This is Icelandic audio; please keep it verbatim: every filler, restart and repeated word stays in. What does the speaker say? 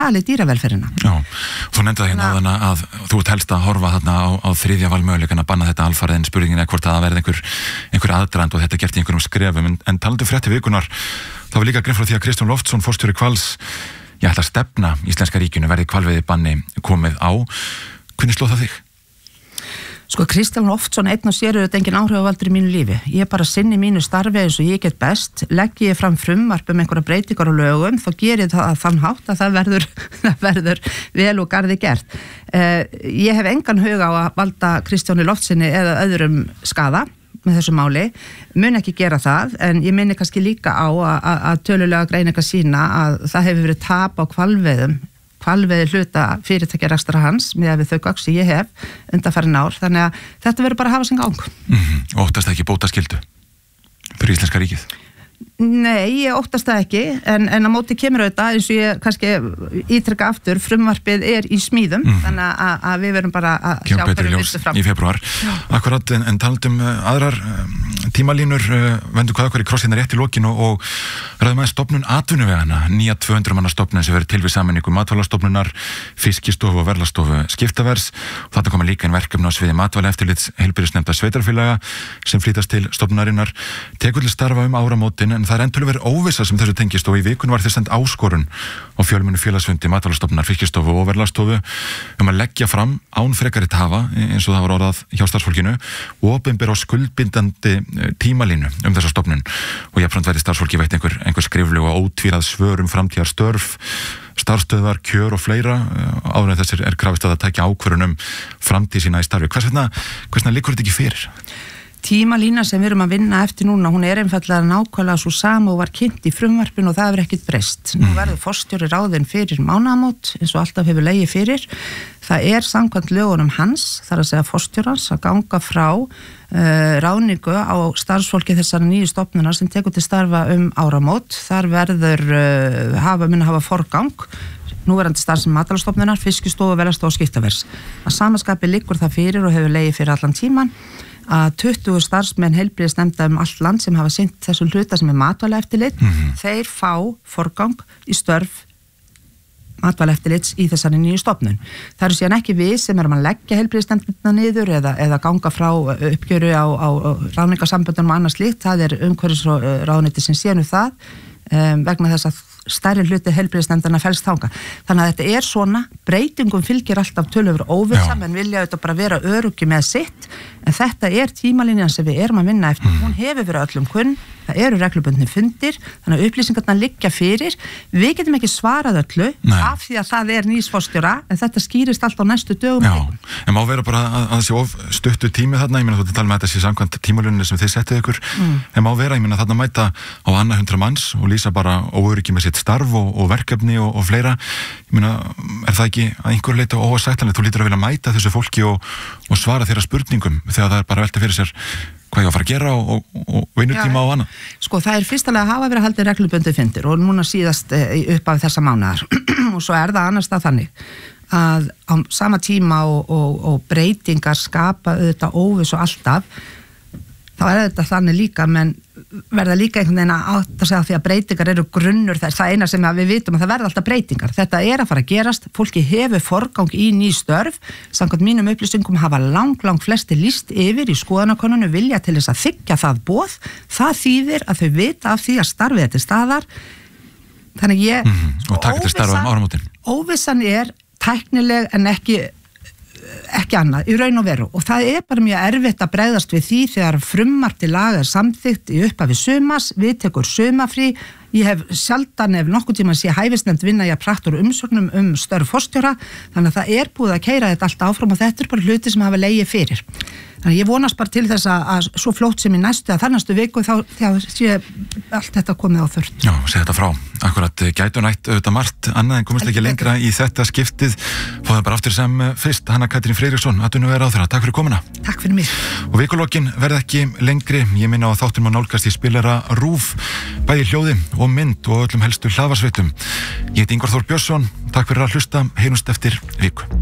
alveg dýravelferðina. Já, þú nefndi það hérna áðan að þú ert helst að horfa þarna á, á þriðja valmöguleikann að banna þetta alfarið, en spurningin er hvort að það verði einhver, einhver aðdragand og þetta gert í einhverjum skrefum, en, en talandi um fréttir vikunar, þá var líka greint frá því að Kristján Loftsson, forstjóri Hvals, ég ætla að stefna íslenska ríkinu verði hvalveiðibanni komið á. Hvernig sló það þig? Sko, Kristján Loftsson einn og sér auðvitað engin áhrifavaldur í mínu lífi. Ég bara sinni mínu starfi eins og ég get best, legg ég fram frumvarp um einhverja breytingar á lögum, þá gerir það þann hátt að það verður, það verður vel og garði gert. Uh, ég hef engan hug á að valda Kristjáni Loftssoni eða öðrum skaða með þessu máli, mun ekki gera það, en ég minni kannski líka á að, að tölulega greiningar sína að það hefur verið tap á hvalveiðum hvalveiði hluta fyrirtækja rekstra hans með við þau gögn sem ég hef undanfarin ár, þannig að þetta verður bara að hafa sinn gang. Mm-hmm. Óttast ekki bótaskyldu fyrir íslenska ríkið? Nei, ég óttast það ekki, en, en á móti kemur auðvitað, eins og ég kannski ítreka aftur, frumvarpið er í smíðum, mm. þannig að, að við verum bara að sjá hverju viltu fram. Í febrúar. Akkurat, en, en talandum uh, aðrar uh, tímalínur, uh, vendu hvað okkar í krossinna rétt í lokin og, og ræðum aðeins stofnun atvinnuvegana, nýja tvö hundruð manna stofnun sem verður til við sameiningu matvælastofnunar, fiskistofu og verðlastofu skiptavers, og þetta koma líka inn verkefni á sviði matvælaeftirlits heilbrigðisnefnda sveitarfélaga sem flýtast til stofnunarinnar, tekur til starfa um áramótin, en það er enn töluverð óvissa sem þessu tengist og í vikun var þess send áskorun á fjölmennu félagsfundi matvælastofnunar, fiskistofu og verðlastofu um að leggja fram án frekari tafa, eins og það var orðað hjá starfsfólkinu, og opinber á skuldbindandi tímalínu um þessa stofnun, og jafnframt verði starfsfólki veitt einhver, einhver skrifleg og ótvíræð svör um framtíðar störf, starfstöðvar, kjör og fleira, áður en þessir er krafist að það tækja ákvörðun um framtíð sína í starfi. Hvers vegna, hvers vegna liggur þetta ekki fyrir? Tímalína sem við erum að vinna eftir núna, hún er einfallega nákvæmlega svo sama og var kynnt í frumvarpinu og það hefur ekkert breyst. Nú verður forstjóri ráðinn fyrir mánaðamót, eins og alltaf hefur legið fyrir. Það er samkvæmt lögunum hans, þar að segja forstjórans, að ganga frá uh, ráðningu á starfsfólki þessara nýju stofnunar sem tekur til starfa um áramót. Þar verður uh, hafa, minna hafa forgang, núverandi starfsemi matvælastofnunar, fiskistofu, verðlastofu og skiptavers. Að samaskapi liggur það fyrir og hefur legið fyrir allan tíman að tuttugu starfsmenn heilbrigðisnefnda um allt land sem hafa sinnt þessum hluta sem er matvælaeftirlit, mm-hmm. þeir fá forgang í störf matvælaeftirlits í þessari nýju stofnun. Það eru síðan ekki við sem erum að leggja heilbrigðisnefndina niður eða, eða ganga frá uppgjöru á, á, á ráðningarsamböndunum og annars slíkt, það er umhverfis ráðuneyti sem séu nú það um, vegna þess að stærri hluti heilbrigðisnefndanna felst þanga. Þannig að þetta er svona, breytingum fylgir alltaf töluvur óvissa, menn vilja auðvitað bara vera öruggi með sitt, en þetta er tímalínjan sem við erum að vinna eftir. Mm. Hún hefur verið öllum kunn, það eru reglubundni fundir, þannig að upplýsingarna liggja fyrir. Við getum ekki svarað öllu Nei. af því að það er nýs forstjóra, en þetta skýrist allt á næstu dögum. Já, en má vera bara að það sé of stuttu tími þarna, ég meina þú ert að tala með þetta sé samkvæmt tímalínunni sem þið settið ykkur, mm. en má vera, ég meina þarna mæta á annað hundra manns og lýsa bara óöryggi með sitt starf og, og verkefni og, og fleira. Ég meina, er það ekki að einhver leita óásættanlegt, þú lítur að vilja mæta þessu fólki og, og svara þeirra spurningum þegar það er bara velta fyrir sér hvað ég að fara að gera og, og, og vinnutíma og annað. Sko, það er fyrstulega að hafa verið að halda reglubundið fundir og núna síðast upp af þessa mánaðar og svo er það annars það þannig að á sama tíma og, og, og breytingar skapa auðvitað óviss og alltaf, þá er þetta þannig líka, menn verða líka einhvern veginn að átta sig á því að breytingar eru grunnur þess, það eina sem við vitum að það verða alltaf breytingar, þetta er að fara að gerast, fólki hefur forgang í ný störf, samkvæmt mínum upplýsingum hafa lang, lang flesti lýst yfir í skoðanakönnunu vilja til þess að þiggja það boð, það þýðir að þau vita af því að starfið þetta staðar, þannig ég, mm-hmm. og taka til starfa um áramótin. Óvissan er tæknileg en ekki ekki annað, í raun og veru og það er bara mjög erfitt að bregðast við því þegar frumvarp til laga er samþykkt í upphafi sumars, við tekur sumafrí, ég hef sjaldan ef nokkuð tíma sé hæfisnefnd vinna ég að praktur umsögnum um störf forstjóra, þannig að það er búið að keyra þetta allt áfram og þetta er bara hluti sem hafa legið fyrir. Þannig að ég vonast bara til þess að, að svo fljótt sem í næstu að þar næstu viku þá, þá sé allt þetta komið á þurrt. Já, segja þetta frá. Akkurat, gætu nætt auðvitað margt annað en komist ekki lengra í þetta skiptið. Fóðum bara aftur sem fyrst, Hanna Katrín Friðriksson, atvinnuvegaráðherra. Takk fyrir komuna. Takk fyrir mig. Og vikulokin verði ekki lengri. Ég minna á að þáttum að nálgast í spilara RÚV, bæði hljóði og mynd og öllum helstu hlaðvarpsveitum. Ég heiti Ingvar Þór Björnsson. Takk fyrir að hlusta. Heyrumst eftir viku.